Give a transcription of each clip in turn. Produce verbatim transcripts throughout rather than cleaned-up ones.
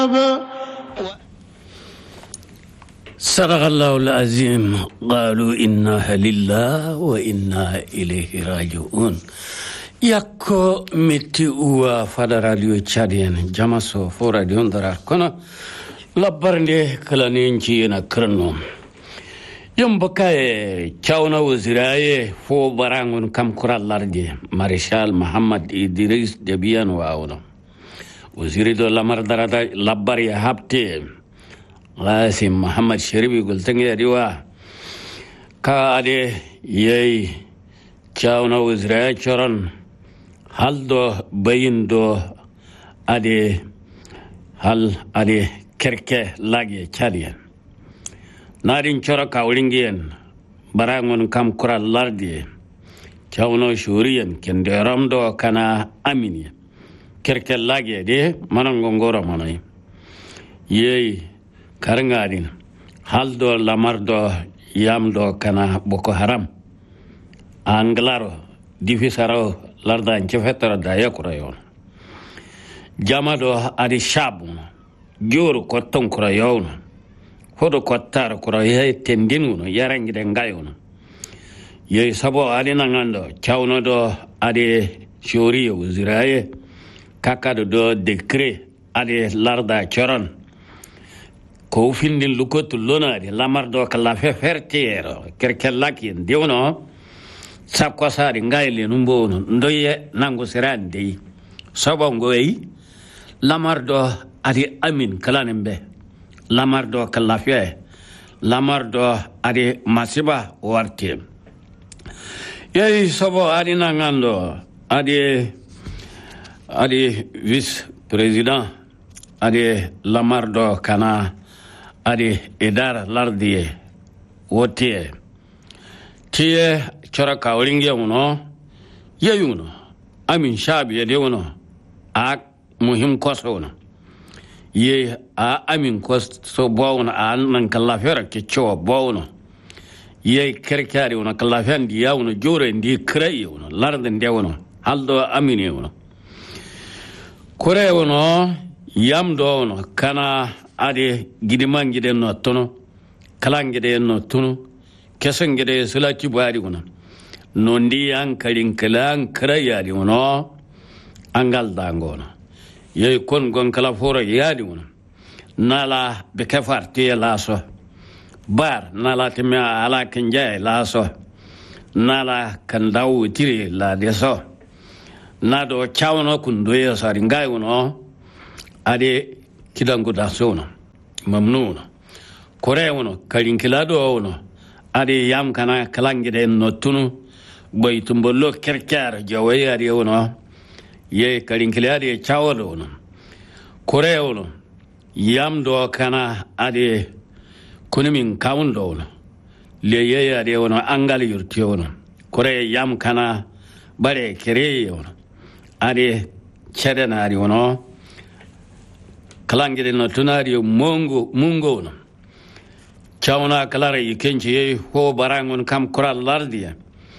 صدق الله العظيم قالوا إنا لله وإنا إليه راجعون yakko metti uwa fada radio chadien jamaso fo radio ndara kono labbarnde kala nenci na krano yomba kay chawna waziraye fo barangon kam kural larde marshal muhammad idris debian waawno waziri do lamar darada labbar ya habte Qasim Muhammad Sharibi gultangi riwa ka ade yey chawna waziraye choron haldo bayindo ade hal ade kerke lagi chadian narin chora kawlingien barangon kam kural lardi chawno shuriyan kende ramdo kana amini kerke lagi de manango ngoro manay yey karangadin haldo lamardo yamdo kana boko haram anglaro difisaro larda nchefetara da yakura yon jamado adi shabu juru ko tonkura yon hodo ko tar kura ye tendinu yarangi de ngayon ye sabo adi nangando chawno do adi shori wuziraye kakado do decret adi larda choron ko findin lukotu lona adi lamardo kala fe fertiero kerkelaki dewno sakko sari ngayle numbo ndoye nango serande sabongo yi lamardo adi amin kalanembe lamardo kalafie lamardo adi masiba warte yeyi sabo adi nangando adi adi vice president adi lamardo kana adi idara lardi wotie tie chora kawlinge uno yeyuno amin shabi yede uno a muhim koso uno ye a amin koso bawuno a nan kallafera ke cho bawuno ye kerkari uno kallafen di yawuno jore ndi krai uno larde ndi uno haldo amini uno kore uno yamdo uno kana ade gidimangide no tono kalangide no tono kesengede sulati bari uno nondi an kalin kalan krayadi uno angal dangono ye kon gon kala foro yadi uno nala be kafarti laso bar nala timi ala kinjay laso nala kandawu tiri la deso nado chawno kundo ye sari ngai uno ade kidango dasono mamnuno kore uno kalin kilado uno ade yam kana kalangide no tunu boy tumbollo kerkar jawayari wono ye kalinkilari chawdo wono kore wono yam do kana ade kunimin kaundo wono le yeyari wono angal yurti wono kore yam kana bare kere wono ade chedenari wono kalangide no tunari mongo mungo wono chawna kalare yikenci ye ho barangon kam kural lardiya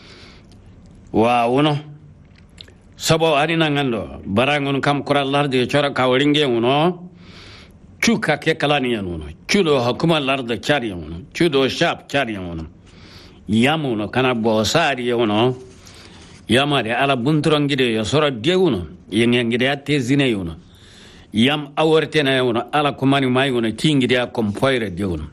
wa wono sabo arina ngando barangon kam kural lardiya chora kawlinge wono chuka ke kalani wono chudo hukuma lardo chari wono chudo shap chari wono yamuno kana bosari wono yamare ala bunturangide yo sora de wono yengengide atte zine wono yam awortena wono ala kumani may wono tingide akom poire de wono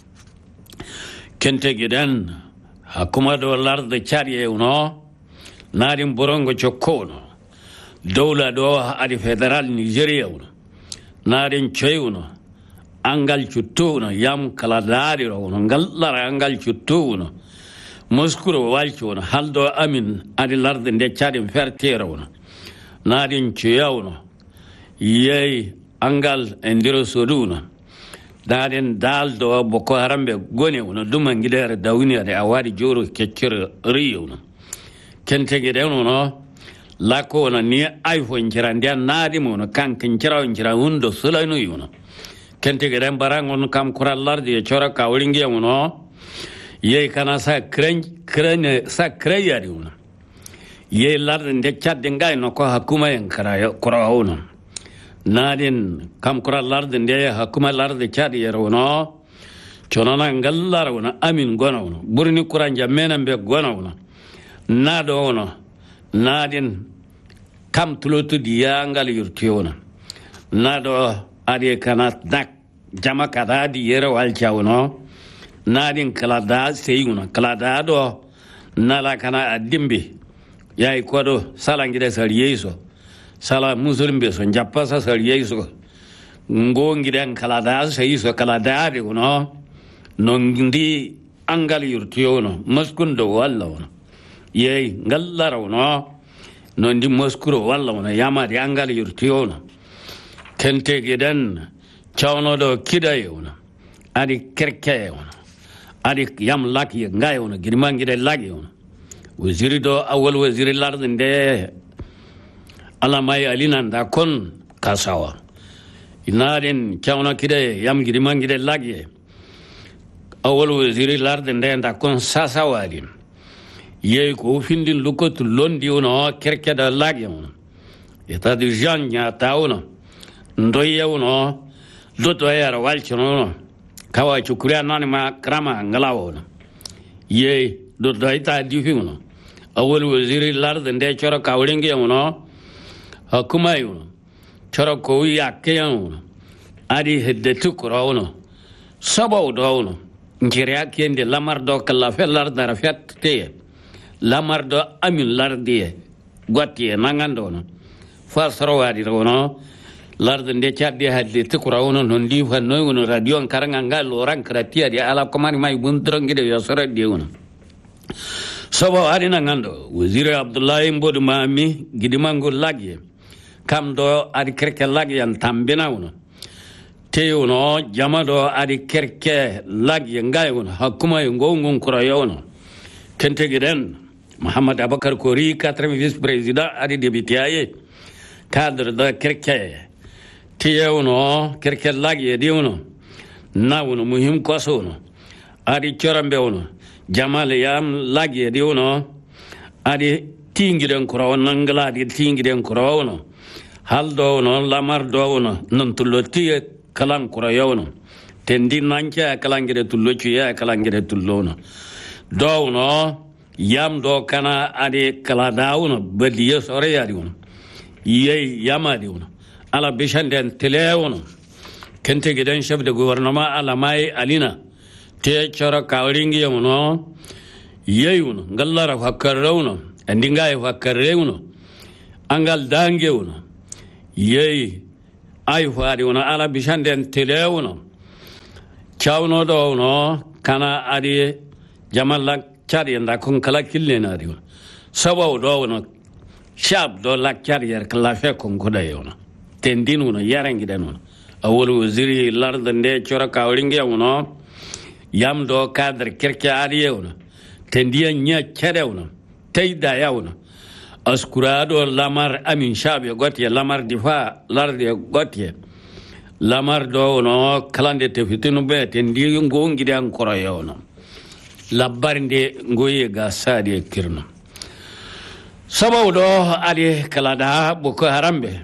kente gidan hakuma do larde chariye uno narim borongo chokkono dawla do adi federal nigeria uno narim cheyuno angal chuttuno yam kala dari uno ngallara angal chuttuno muskuro walchuno haldo amin adi larde de charim fertero uno narim cheyuno yey angal endiro soduno daden daldo boko harambe gone wono duma ngidere dawini ade awari joro keccere riyo no kente gede no lako na ni iphone jirande naadi mo no kankin jiraw jira hundo sulano yuno kente gede barango no kam kurallardi e chora kawlingi no ye kana sa kren kren sa kreyari no ye larde de chadde ngay no ko hakuma en kara kora wono nadin kam kura lardin de hakuma lardi chad yerono chonona ngallar wona amin gona wona burni kuran jamena be gona wona nado wona nadin kam tulotu diya ngal yurtiona nado ade kanat dak jama kada di yero walchawno nadin kala da seyuna kala da do nala kana adimbe yayi kodo salangide sariyeso sala musulmbe so jappa sa sariyeso ngongiden kala da seyso kala da de no nondi angal yurtiyono maskundo walla wono yeyi ngallara wono nondi maskuro walla wono yamari angal yurtiyono kente giden chawno do kidaye wono adi kerkeye wono adi yam laki ngay wono girmangide lagi wono waziri do awal waziri lardinde alamay alinanda kon kasawa inaden chawno kidaye yam girmangide lagi awal waziri lardinde nda kon sasawali yey ko findin lukotu londi wono kerkeda lagi wono eta di janya tawno ndoye wono doto yara walchono kawa chukura nani ma krama ngalawo ye do daita difiuno awol waziri larde nde choro kawlenge wono hakuma yono choro ko yakke yono adi hedde tukro wono sabaw do wono ngire akende lamar do kala fe larde rafet te lamar do amin larde gotti nangando wono fasro wadi wono larde nde cadde hadde tukura wono non di fa noy wono radio karanga ngal orang kratia di ala komani may buntrangide yo sore de wono sobo adina ngando waziri abdullahi mbodu mami gidimango lagye kam do adi kerke lagye an tambina wono te wono jamado adi kerke lagye ngay wono hakuma ngo ngon kura yono kente giden muhammad abakar kori quatrième vice président adi député aye cadre de kerke tiyewno kerkel lagi diwno nawno muhim kosono adi chorambe wono jamal yam lagi diwno adi tingiren kuro nangala di tingiren kuro wono haldo wono lamar do wono non tullo tiye kalan kuro yono tendi nancha kalangire tullo ciya kalangire tullono do wono yam do kana adi kala dawno badiye sore yadi wono yey yamadi wono ala bishanden telewono kente gidan chef de gouvernement ala mai alina te chara kawringi yono yeyuno ngallara fakkarrewno andinga e fakkarrewno angal dangewno yey ay faadi wono ala bishanden telewono chawno do no kana adi jamalla chari nda kon kala killenari wono sabaw do wono shab do la carrière kala fe kon goda yono tendin wono yarangide non awol waziri larde nde chora kawringe wono yam do cadre kerke ariye wono tendiya nya chede wono tayda ya wono askurado lamar amin shabe gotiye lamar difa larde gotiye lamar do wono kalande te fitinu be tendi ngongide ankoro yono labbarnde ngoye ga sade kirno sabaw do ali kalada boko harambe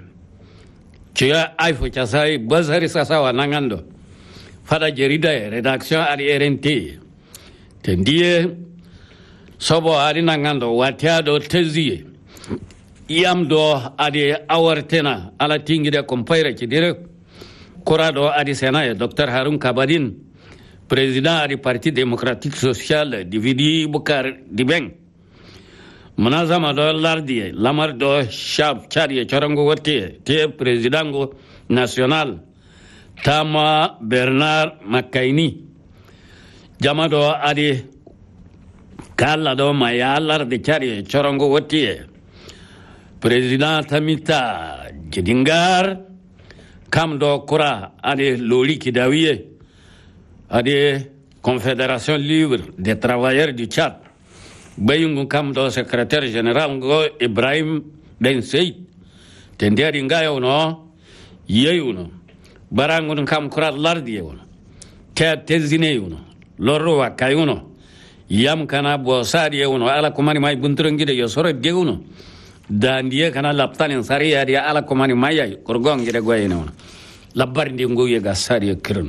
Cia aifo casai bazari sasawa nangando fada jarida e redaction ari R N T tendie sobo ari nangando watiado tezie yam do adi awartena ala tingide compaire ci dire korado adi senaye docteur Harun Kabadin président ari parti démocratique social dividi bukar dibeng munazama do lardi lamar do shab chariye chorango wote te presidango national tama Bernard Makaini jamado adi kala do maya lardi chariye chorango wote president tamita jidingar kam do kura adi loli kidawiye adi confédération libre des travailleurs du Tchad bayungu kam do secrétaire général go Ibrahim Ben Said tenderi ngayo no yeyuno barangu kam kurat lardi yono te tezine yono lorro wa kayuno yam kana bo sadi yono ala ko mani may bunturo ngide yo soro dewuno dandiye kana laptanin sari ya dia ala komani maya kurgon gide goyeno labbar ndi ngoye ga sari kirno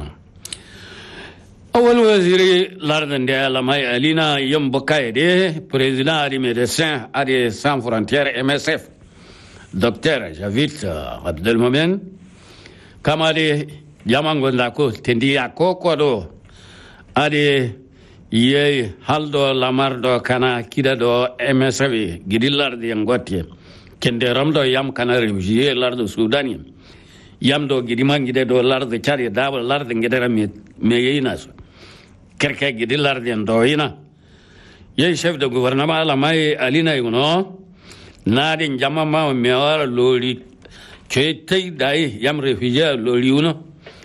awal waziri lardan de la may alina yom bokayde président ali médecin ali sans frontières M S F docteur Javid Abdelmomen kamali jamango ndako tendi akoko do ali ye haldo lamardo kana kida do M S F gidilardi ngotie kende ramdo yam kana réfugié lardo Sudan yam do gidimangide do lardo Chad dabal lardo ngedera me meyinas kerke gidilardi do ina ye chef de gouvernement la may alina yuno nadi jamama me wala loli chete dai yam réfugié loli uno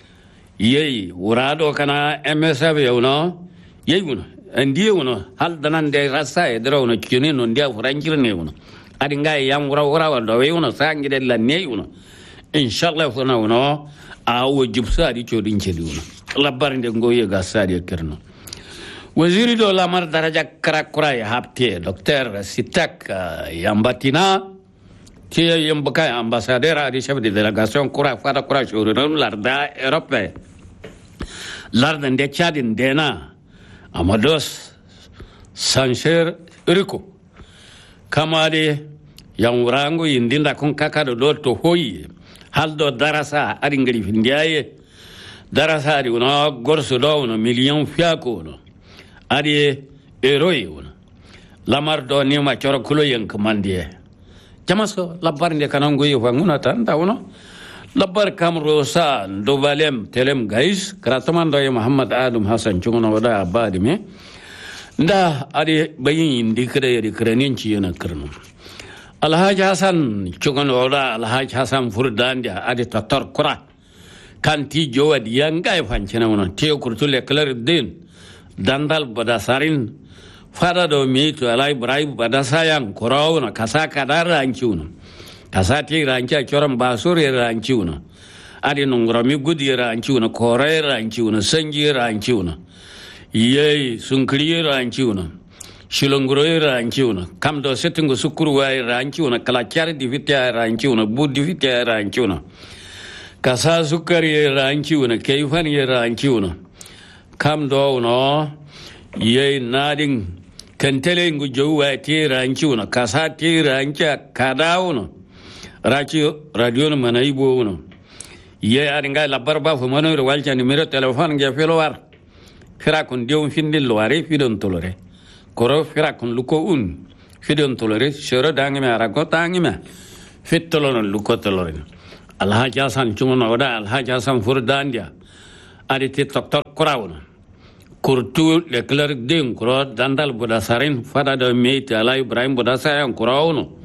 ye urado kana M S F yuno yeguno ndiye wono hal danande rasa e drawno kini no ndiya furankirne wono adi ngay yam wura wura do we wono sangide la ne wono inshallah fona wono a wo jubsa di chodin cedi wono labarinde ngoye ga sadi kerno waziri do la mar daraja karakura ya hapte docteur Sitak Yambatina qui yambaka ambassadeur adi chef de délégation kura fata kura shuru larda europe larda de Chadin dena Amados Sancher Rico Kamade Yangurango Indinda con Kakado to Hoy Haldo Darasa Aringri Findiaye Darasa di una gorso do una million fiaco Adi eroi una Lamardo Nima Chorokulo Yan Commandie Jamaso Labarne Kanango Yvanguna Tanda uno Labar Kamrosa Dovalem Telem Gais Kratamando Muhammad Adam Hassan Chungona Wada Abadi me Nda Adi Bayin Dikre Dikreninchi Yana Kerno Alhaj Hassan Chungona Wada Alhaj Hassan Furdandia Adi Tatar Kura Kanti Joad Yangai Fanchana Teo Kurtule Claridin Dandal Badasarin Fada do Mitu Alai Braib Badasayang Korauna Kasaka Dara Anchuna Kasati rancha choram basuri ranchuna adi nungrami gudi ranchuna kore ranchuna sanji ranchuna ye sunkri ranchuna shilongro ranchuna kamdo setingo sukuru ranchuna kalachari divitya ranchuna budi divitya ranchuna kasa sukari ranchuna keifani ranchuna kamdo no ye nading kentele ngu jowa ti ranchuna kasati rancha kadauno Radio radio mana ibu uno ye aringa la barba fu mano walcha numero telephone ge felowar fira kun dew findil loare fidon tolore koro fira kun luko un fidon tolore shoro dangi me arago tangi me fitolon luko tolore alhaja san chumono oda alhaja san furdandia adi ti doctor korawno kurtu le clerc den koro dandal bodasarin fada do meite ala ibrahim bodasayan korawno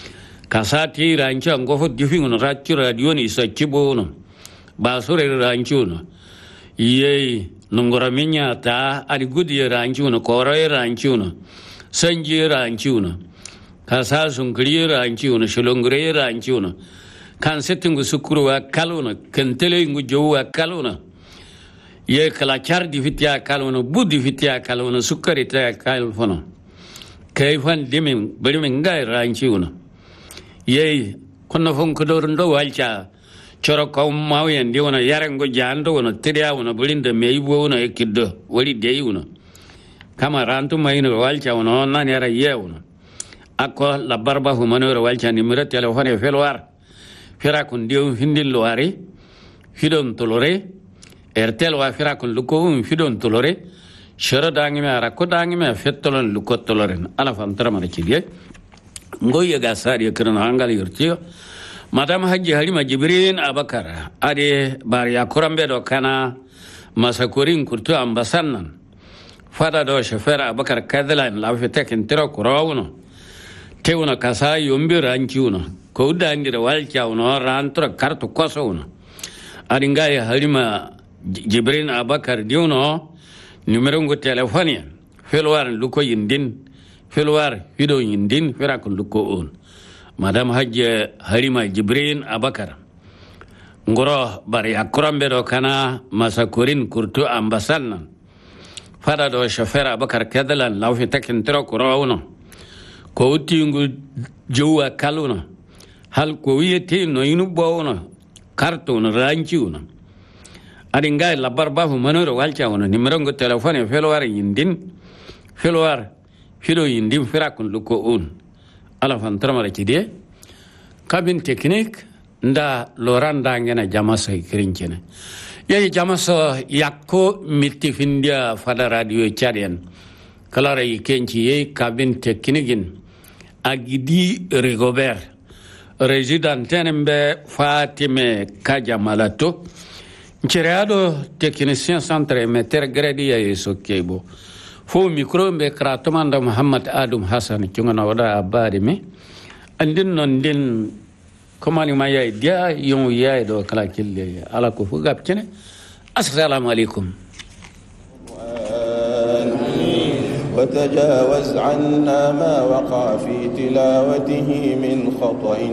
Kasati rancha ngofo difingono rachu radio ni sa kibono basure ranchuno ye nungora minya ta ali gudi ranchuno kore ranchuno sanji ranchuno kasa sungri ranchuno shilongre ranchuno kan setingu sukuru wa kaluna kentele ngu jowa kaluna ye kala char di fitia kaluna budi fitia kaluna sukari ta kalfono kayfan dimin berimin ngai ranchuno Yei, kono fon kodorndo walcha choro ko mawen di wona yarango jando wona tiria wona bulinde meibo wona ekiddo wali dey wona kama rantu mayno walcha wona nan yara yewno akko la barba fu manoro walcha numero telephone felwar fira kun diu hindin loari fidon tolore ertel wa fira kun luko fidon tolore shoro dangi me ara ko dangi me fettolon luko tolore ala fam tara mara kidye ngoye ga sari kirna hangal yurtiyo madam Haji Halima Jibrin Abakar ade bar ya kurambe do kana masakurin kurtu ambasannan fada do chauffeur Abakar kadlan la fete ken tiro kurawno tewna kasa yombi ranchiuno ko dandira walchawno rantura kartu kosowno ade ngaye Halima Jibrin Abakar diuno numero ngo telephone felwar luko yindin felwar fido yindin fera ko luko on madam Haji Halima Jibrin Abakar ngoro bari akurambe do kana masakurin kurtu ambasannan fada do chauffeur Abakar kadalan lawfi takin tro ko rawno ko tingu jowa kaluna hal ko yete no inu bawna karton ranchiuna ari ngai la barba fu manoro walcha ona nimero ngo telefone felwar yindin felwar filo yindin firakun luko un ala fan tramara kide kabin technique nda loranda ngena jamasa kirincene yayi jamasa yakko mittifindia fada radio chadian kala yi kenci yayi kabin technique agidi rigobert résident tenembe Fatime Kajamalato Nchereado technicien centre meter gradi ya Sokebo fo micro be kratomanda Muhammad Adum Hassan chungana wada abadi me andin non din komani maya dia yon ya do kala kille ala ko fu gap cene assalamu alaikum وتجاوز عنا ما وقع في تلاوته من خطأ